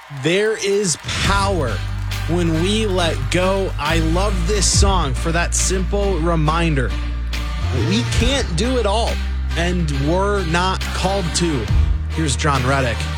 There is power when we let go. I love this song for that simple reminder. We can't do it all, and we're not called to. Here's John Reddick.